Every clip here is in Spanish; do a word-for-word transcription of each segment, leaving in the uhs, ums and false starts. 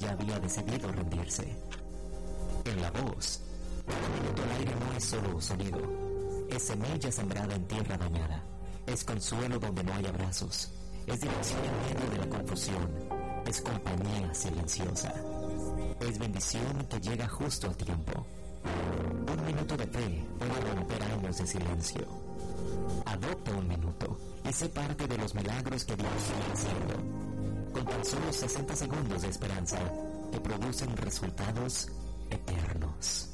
ya había decidido rendirse. En la voz, un minuto al aire no es solo sonido, es semilla sembrada en tierra dañada, es consuelo donde no hay abrazos, es dirección en medio de la confusión, es compañía silenciosa, es bendición que llega justo a tiempo. Un minuto de fe puede romper años de silencio. Adopta un minuto y sé parte de los milagros que Dios sigue haciendo, con tan solo sesenta segundos de esperanza que producen resultados eternos.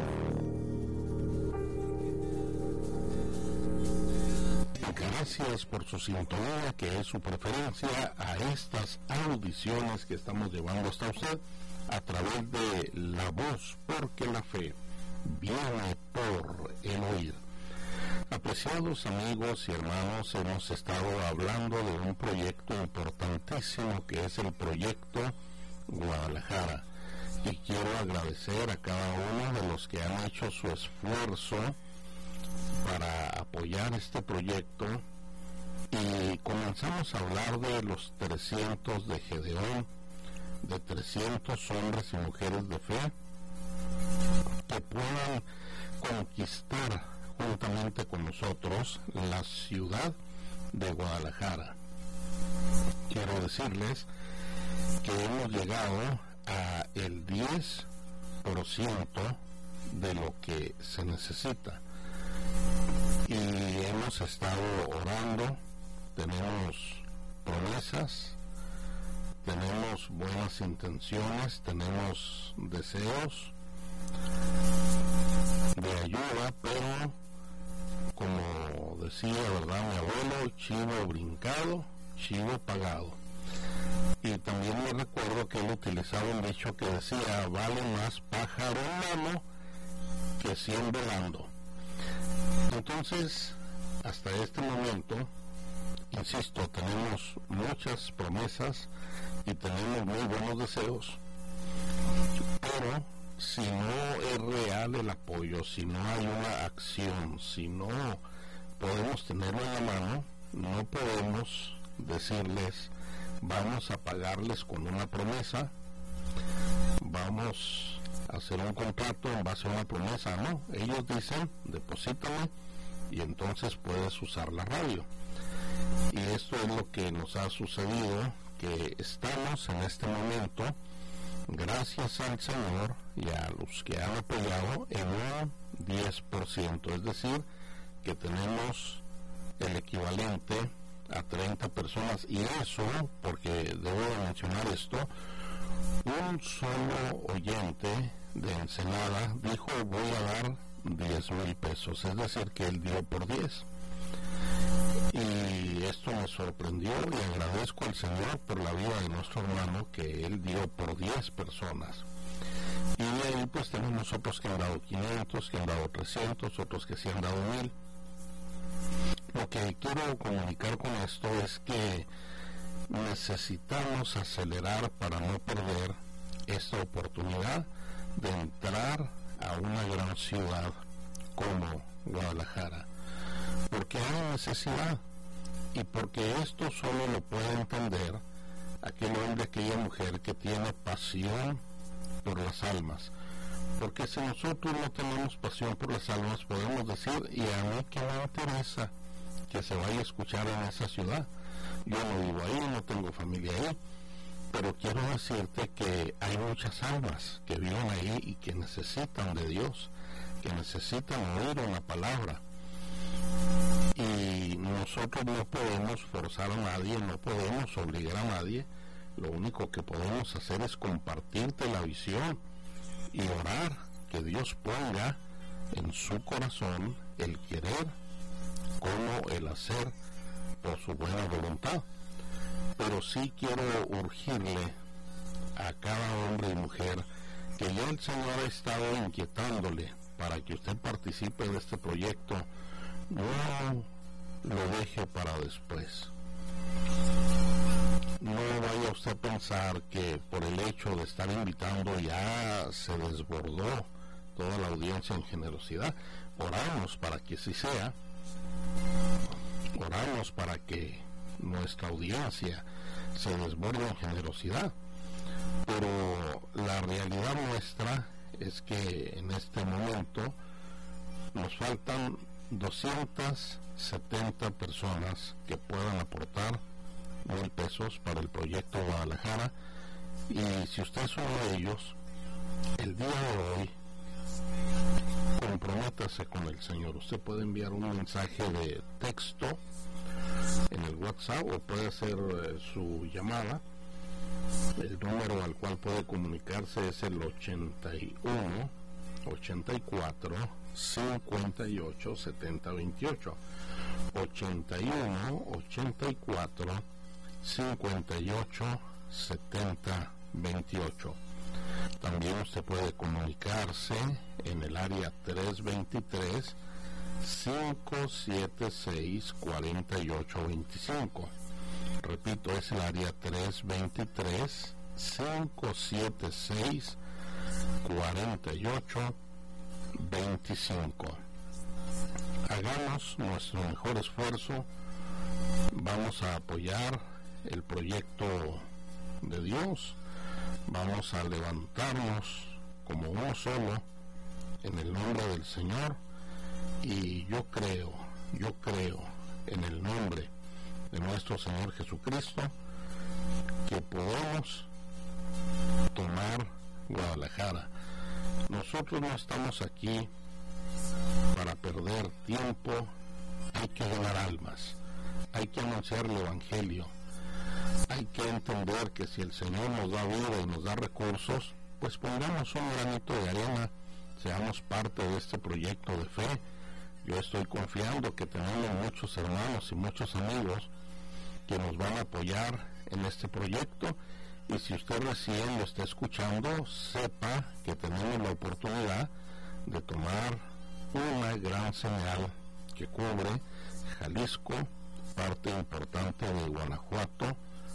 Gracias por su sintonía, que es su preferencia a estas audiciones que estamos llevando hasta usted a través de la voz, porque la fe viene por el oír. Apreciados amigos y hermanos, hemos estado hablando de un proyecto importantísimo que es el proyecto Guadalajara, y quiero agradecer a cada uno de los que han hecho su esfuerzo para apoyar este proyecto. Y comenzamos a hablar de los trescientos de Gedeón, de trescientos hombres y mujeres de fe que puedan conquistar juntamente con nosotros la ciudad de Guadalajara. Quiero decirles que hemos llegado a el diez por ciento de lo que se necesita, y hemos estado orando, tenemos promesas, tenemos buenas intenciones, tenemos deseos de ayuda, pero como decía, ¿verdad?, mi abuelo, chivo brincado, chivo pagado. Y también me recuerdo que él utilizaba un dicho que decía: vale más pájaro en mano que cien volando. Entonces, hasta este momento, insisto, tenemos muchas promesas y tenemos muy buenos deseos, pero si no es real el apoyo, si no hay una acción, si no podemos tenerlo en la mano, no podemos decirles: vamos a pagarles con una promesa, vamos a hacer un contrato en base a una promesa. No, ellos dicen: deposítame y entonces puedes usar la radio. Y esto es lo que nos ha sucedido, que estamos en este momento, gracias al Señor y a los que han apoyado, en un diez por ciento, es decir, que tenemos el equivalente a treinta personas. Y eso, porque debo de mencionar esto, un solo oyente de Ensenada dijo: voy a dar diez mil pesos, es decir, que él dio por diez. Y esto me sorprendió, y agradezco al Señor por la vida de nuestro hermano, que él dio por diez personas. Y de ahí pues tenemos otros que han dado quinientos, que han dado trescientos, otros que sí han dado mil. Lo que quiero comunicar con esto es que necesitamos acelerar para no perder esta oportunidad de entrar a una gran ciudad como Guadalajara, porque hay necesidad, y porque esto solo lo puede entender aquel hombre, aquella mujer que tiene pasión por las almas. Porque si nosotros no tenemos pasión por las almas, podemos decir: y a mí que me interesa que se vaya a escuchar en esa ciudad, yo no vivo ahí, no tengo familia ahí. Pero quiero decirte que hay muchas almas que viven ahí y que necesitan de Dios, que necesitan oír una palabra. Y nosotros no podemos forzar a nadie, no podemos obligar a nadie. Lo único que podemos hacer es compartirte la visión y orar que Dios ponga en su corazón el querer como el hacer por su buena voluntad. Pero sí quiero urgirle a cada hombre y mujer que ya el Señor ha estado inquietándole para que usted participe de este proyecto. No lo deje para después. No vaya usted a pensar que por el hecho de estar invitando ya se desbordó toda la audiencia en generosidad. Oramos para que así sea. Oramos para que nuestra audiencia se desborde en generosidad. Pero es que en este momento nos faltan doscientas setenta personas que puedan aportar mil pesos para el proyecto Guadalajara, y si usted es uno de ellos, el día de hoy comprométase con el Señor. Usted puede enviar un mensaje de texto en el WhatsApp o puede hacer eh, su llamada. El número al cual puede comunicarse es el ochenta y uno, ochenta y cuatro, cincuenta y ocho, setenta, veintiocho. ochenta y uno, ochenta y cuatro, cincuenta y ocho, setenta, veintiocho. También usted puede comunicarse en el área tres veintitrés, cinco setenta y seis, cuarenta y ocho veinticinco. Repito, es el área tres veintitrés, cinco setenta y seis, cuarenta y ocho veinticinco. Hagamos nuestro mejor esfuerzo. Vamos a apoyar el proyecto de Dios. Vamos a levantarnos como uno solo en el nombre del Señor, y yo creo, yo creo en el nombre de nuestro Señor Jesucristo que podemos tomar Guadalajara. Nosotros no estamos aquí para perder tiempo. Hay que ganar almas, hay que anunciar el Evangelio, hay que entender que si el Señor nos da vida y nos da recursos, pues pongamos un granito de arena, seamos parte de este proyecto de fe. Yo estoy confiando que tenemos muchos hermanos y muchos amigos que nos van a apoyar en este proyecto, y si usted recién lo está escuchando, sepa que tenemos la oportunidad de tomar una gran señal que cubre Jalisco, parte importante de Guanajuato,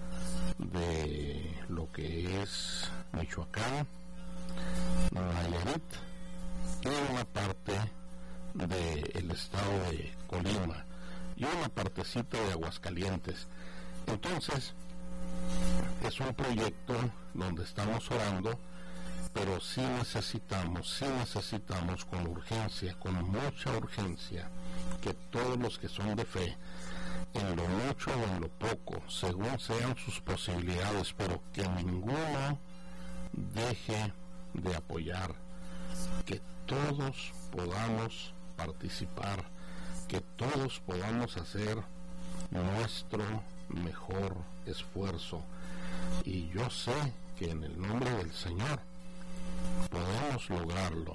de lo que es Michoacán, Nayarit y una parte del estado de Colima y una partecita de Aguascalientes. Entonces es un proyecto donde estamos orando, pero sí necesitamos, sí necesitamos con urgencia, con mucha urgencia, que todos los que son de fe, en lo mucho o en lo poco, según sean sus posibilidades, pero que ninguno deje de apoyar, que todos podamos participar, que todos podamos hacer nuestro mejor esfuerzo. Y yo sé que en el nombre del Señor podemos lograrlo.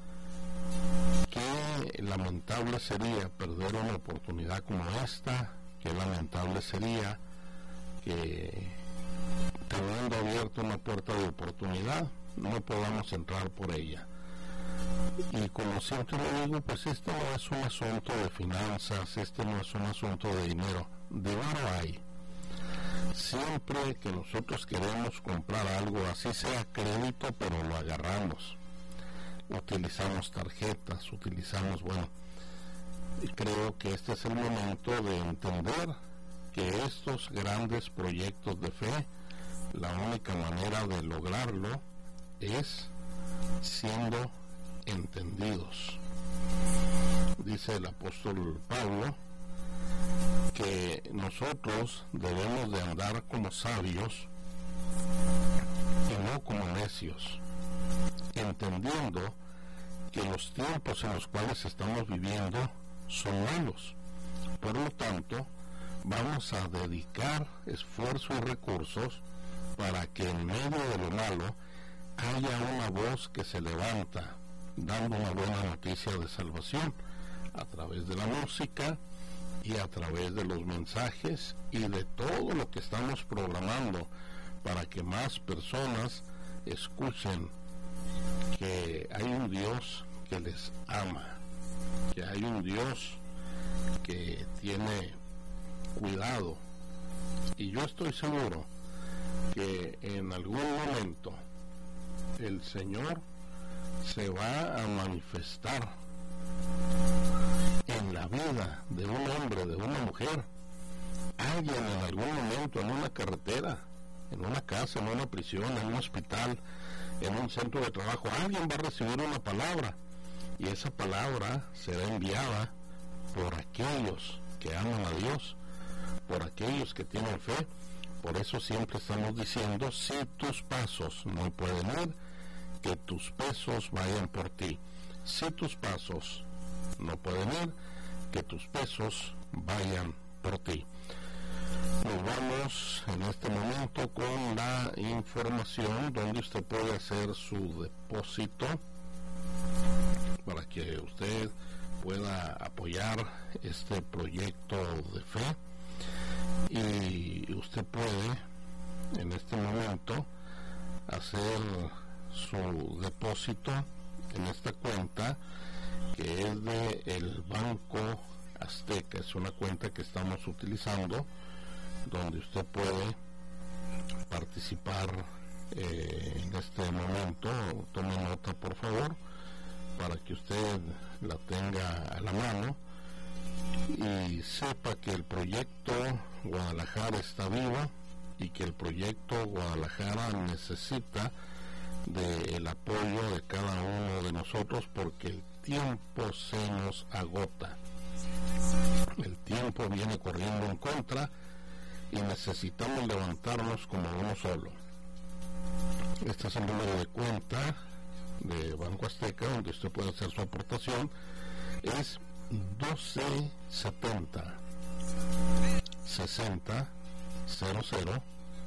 Qué lamentable sería perder una oportunidad como esta, qué lamentable sería que, teniendo abierta una puerta de oportunidad, no podamos entrar por ella. Y como siempre lo digo, pues este no es un asunto de finanzas, este no es un asunto de dinero, dinero hay. Siempre que nosotros queremos comprar algo, así sea crédito, pero lo agarramos, utilizamos tarjetas, utilizamos, bueno, creo que este es el momento de entender que estos grandes proyectos de fe, la única manera de lograrlo es siendo entendidos. Dice el apóstol Pablo que nosotros debemos de andar como sabios y no como necios, entendiendo que los tiempos en los cuales estamos viviendo son malos. Por lo tanto, vamos a dedicar esfuerzo y recursos para que en medio de lo malo haya una voz que se levanta dando una buena noticia de salvación a través de la música y a través de los mensajes y de todo lo que estamos programando para que más personas escuchen que hay un Dios que les ama, que hay un Dios que tiene cuidado. Y yo estoy seguro que en algún momento el Señor se va a manifestar en la vida de un hombre, de una mujer. Alguien en algún momento en una carretera en una casa, en una prisión, en un hospital, en un centro de trabajo, alguien va a recibir una palabra, y esa palabra será enviada por aquellos que aman a Dios, por aquellos que tienen fe. Por eso siempre estamos diciendo, si tus pasos no pueden ir, que tus pesos vayan por ti. Si tus pasos no pueden ir, que tus pesos vayan por ti. Nos vamos en este momento con la información donde usted puede hacer su depósito para que usted pueda apoyar este proyecto de fe, y usted puede en este momento hacer su depósito en esta cuenta que es de el Banco Azteca. Es una cuenta que estamos utilizando donde usted puede participar eh, en este momento. Tome nota, por favor, para que usted la tenga a la mano y sepa que el proyecto Guadalajara está vivo y que el proyecto Guadalajara necesita del apoyo de cada uno de nosotros, porque el tiempo se nos agota, el tiempo viene corriendo en contra y necesitamos levantarnos como uno solo. Este es el número de cuenta de Banco Azteca donde usted puede hacer su aportación. Es doce setenta sesenta cero cero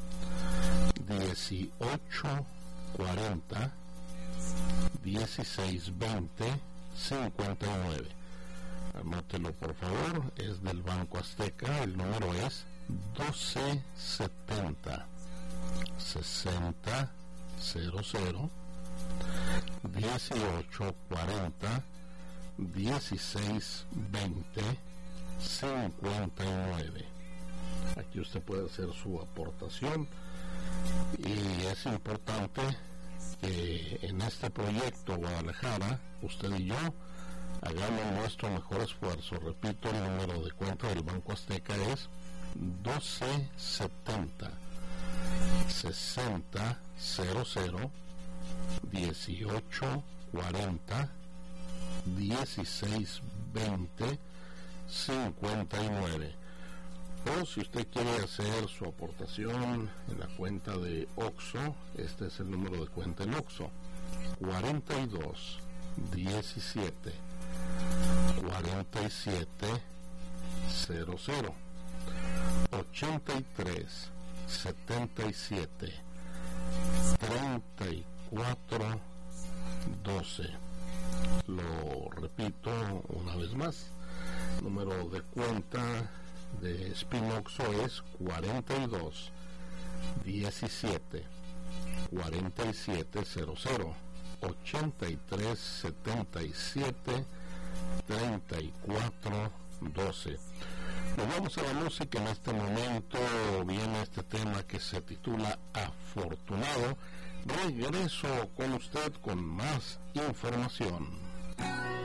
dieciocho cuarenta dieciséis veinte cincuenta y nueve. Anótelo, por favor, es del Banco Azteca. El número es doce setenta sesenta cero cero dieciocho cuarenta dieciséis veinte cincuenta y nueve. Aquí usted puede hacer su aportación, y es importante que en este proyecto Guadalajara usted y yo hagamos nuestro mejor esfuerzo. Repito, el número de cuenta del Banco Azteca es doce setenta sesenta cero cero dieciocho cuarenta dieciséis veinte cincuenta y nueve. O si usted quiere hacer su aportación en la cuenta de Oxxo, este es el número de cuenta en Oxxo: cuarenta y dos diecisiete cuarenta y siete cero cero ochenta y tres setenta y siete treinta y cuatro doce. Lo repito una vez más, número de cuenta de Spinoxo es cuarenta y dos diecisiete cuarenta y siete cero cero ochenta y tres setenta y siete treinta y cuatro doce. Nos vamos a la música. En este momento viene este tema que se titula Afortunado. Regreso con usted con más información.